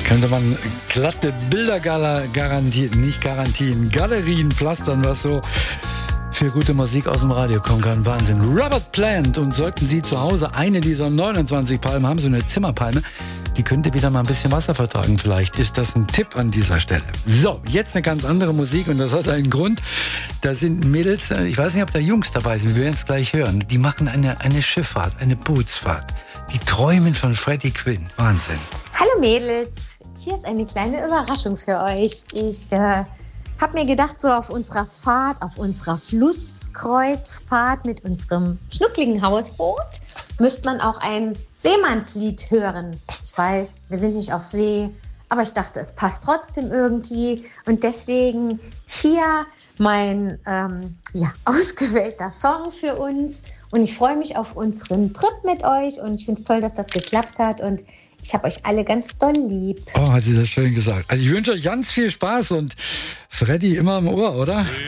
Könnte man glatte Galerien pflastern, was so für gute Musik aus dem Radio kommen kann. Wahnsinn. Robert Plant. Und sollten Sie zu Hause eine dieser 29 Palmen haben, so eine Zimmerpalme, die könnte wieder mal ein bisschen Wasser vertragen. Vielleicht ist das ein Tipp an dieser Stelle. So, jetzt eine ganz andere Musik und das hat einen Grund. Da sind Mädels, ich weiß nicht, ob da Jungs dabei sind, wir werden es gleich hören. Die machen eine Schifffahrt, eine Bootsfahrt. Die träumen von Freddie Quinn. Wahnsinn. Hallo Mädels, hier ist eine kleine Überraschung für euch. Ich habe mir gedacht, so auf unserer Fahrt, auf unserer Flusskreuzfahrt mit unserem schnuckligen Hausboot, müsste man auch ein Seemannslied hören. Ich weiß, wir sind nicht auf See, aber ich dachte, es passt trotzdem irgendwie. Und deswegen hier mein ausgewählter Song für uns. Und ich freue mich auf unseren Trip mit euch. Und ich finde es toll, dass das geklappt hat. Und ich habe euch alle ganz doll lieb. Oh, hat sie das schön gesagt. Also ich wünsche euch ganz viel Spaß und Freddy immer im Ohr, oder?